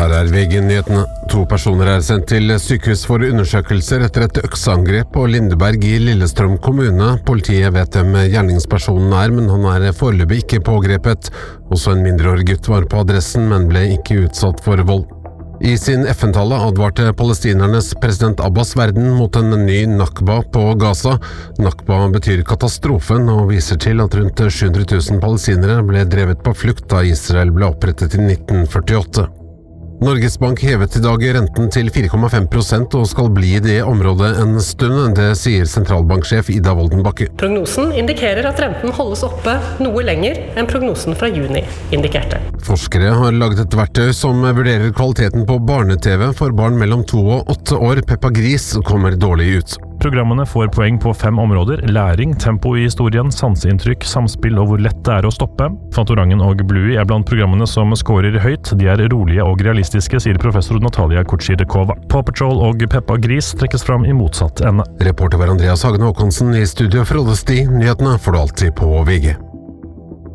Her VG-nyhetene. 2 personer sendt til sykehus for undersøkelser etter et økseangrep på Lindeberg i Lillestrøm kommune. Politiet vet hvem gjerningspersonen men han foreløpig ikke pågrepet. Også en mindreårig gutt var på adressen, men ble ikke utsatt for vold. I sin FN-tale advarte palestinernes president Abbas verden mot en ny Nakba på Gaza. Nakba betyr katastrofen og viser til at rundt 700 000 palestinere ble drevet på flukt da Israel ble opprettet i 1948. Norges Bank hevet I dag renten til 4,5% og skal bli I det området en stund, det sier sentralbanksjef Ida Wolden Bakke. Prognosen indikerer at renten holdes oppe noe lenger enn prognosen fra juni indikerte. Forskere har laget et verktøy som vurderer kvaliteten på barne-TV for barn mellom 2 og 8 år. Peppa Gris kommer dårlig ut. Programmene får poeng på 5 områder: læring, tempo I historien, sanseinntrykk, samspill og hvor lett det å stoppe. Fantorangen og Bluey blant programmene som scorer høyt. De rolige og realistiske, sier professor Natalia Kutshirekova. Paw Patrol og Peppa Gris trekkes fram I motsatt ende. Reporter var Andreas Hagen Håkonsen I studio fra Oddesti. Nyhetene får du alltid på VG.